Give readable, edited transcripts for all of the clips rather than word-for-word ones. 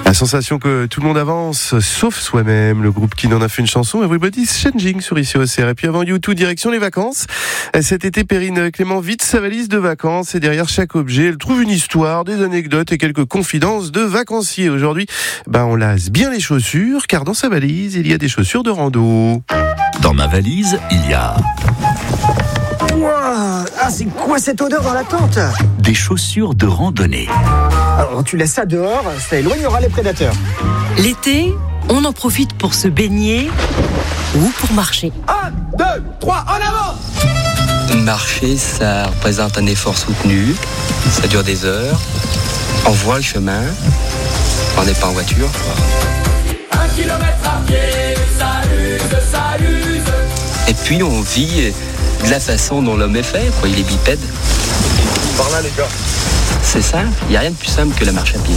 La sensation que tout le monde avance, sauf soi-même. Le groupe qui n'en a fait une chanson, Everybody's Changing sur ici OCR. Et puis avant U2, direction les vacances. Cet été, Perrine Clément vide sa valise de vacances et derrière chaque objet, elle trouve une histoire, des anecdotes et quelques confidences de vacanciers. Aujourd'hui, on lasse bien les chaussures, car dans sa valise, il y a des chaussures de rando. Dans ma valise, il y a... Ouah, c'est quoi cette odeur dans la tente? des chaussures de randonnée. Alors tu laisses ça dehors, ça éloignera les prédateurs. L'été, on en profite pour se baigner ou pour marcher. 1, 2, 3, en avant! Marcher, ça représente un effort soutenu, ça dure des heures, on voit le chemin, on n'est pas en voiture. 1 kilomètre à pied, ça use. Et puis on vit de la façon dont l'homme est fait, quoi. Il est bipède. Par là les gars. C'est simple, il n'y a rien de plus simple que la marche à pied.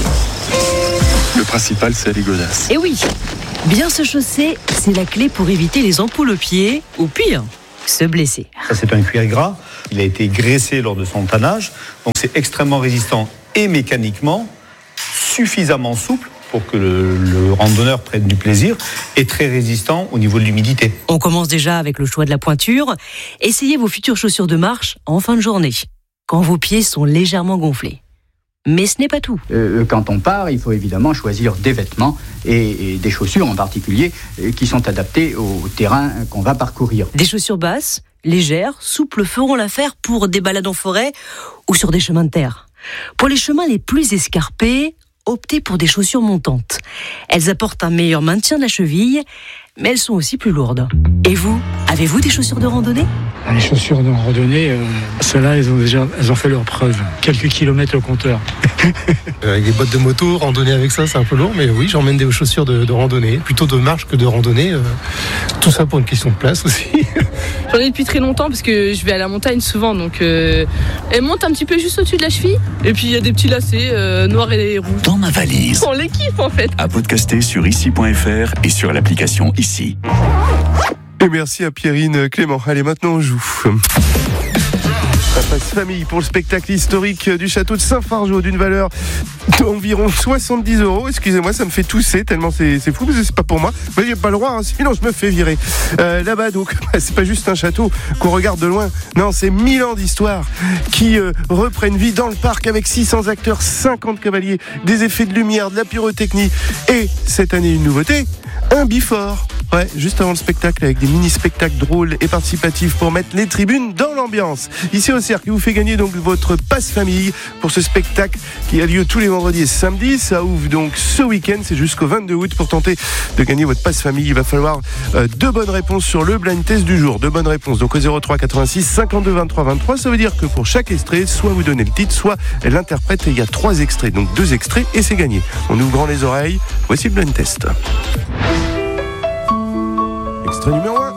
Le principal c'est les godasses. Et oui, bien se chausser, c'est la clé pour éviter les ampoules aux pieds, ou pire, se blesser. Ça, c'est un cuir gras. Il a été graissé lors de son tannage. Donc, c'est extrêmement résistant et mécaniquement suffisamment souple pour que le randonneur prenne du plaisir et très résistant au niveau de l'humidité. On commence déjà avec le choix de la pointure. Essayez vos futures chaussures de marche en fin de journée, quand vos pieds sont légèrement gonflés. Mais ce n'est pas tout. Quand on part, il faut évidemment choisir des vêtements et des chaussures en particulier qui sont adaptées au terrain qu'on va parcourir. Des chaussures basses, légères, souples feront l'affaire pour des balades en forêt ou sur des chemins de terre. Pour les chemins les plus escarpés, optez pour des chaussures montantes. Elles apportent un meilleur maintien de la cheville, mais elles sont aussi plus lourdes. Et vous, avez-vous des chaussures de randonnée ? Les chaussures de randonnée, celles-là, elles ont fait leur preuve. Quelques kilomètres au compteur. Avec des bottes de moto, randonner avec ça, c'est un peu lourd, mais oui, j'emmène des chaussures de randonnée, plutôt de marche que de randonnée. Tout ça pour une question de place aussi. J'en ai depuis très longtemps parce que je vais à la montagne souvent, donc elle monte un petit peu juste au-dessus de la cheville. Et puis il y a des petits lacets noirs et rouges. Dans ma valise. On les kiffe en fait. À podcaster sur ici.fr et sur l'application Ici. Et merci à Perrine Clément. Allez, maintenant on joue. Ça passe famille pour le spectacle historique du château de Saint-Fargeau d'une valeur d'environ 70 €. Excusez-moi, ça me fait tousser tellement c'est fou, mais c'est pas pour moi. Mais j'ai pas le droit, sinon je me fais virer. Là-bas, donc, c'est pas juste un château qu'on regarde de loin. Non, c'est 1000 ans d'histoire qui reprennent vie dans le parc avec 600 acteurs, 50 cavaliers, des effets de lumière, de la pyrotechnie. Et cette année, une nouveauté, un bifort. Ouais, juste avant le spectacle, avec des mini-spectacles drôles et participatifs pour mettre les tribunes dans l'ambiance. Ici au Cercle, qui vous fait gagner donc votre passe famille pour ce spectacle qui a lieu tous les vendredis et samedis. Ça ouvre donc ce week-end, c'est jusqu'au 22 août. Pour tenter de gagner votre passe famille, il va falloir 2 bonnes réponses sur le blind test du jour. 2 bonnes réponses, donc au 03 86 52 23 23. Ça veut dire que pour chaque extrait, soit vous donnez le titre, soit l'interprète. Et il y a 3 extraits, donc 2 extraits et c'est gagné. On ouvre grand les oreilles. Voici le blind test. Extrait numéro 1.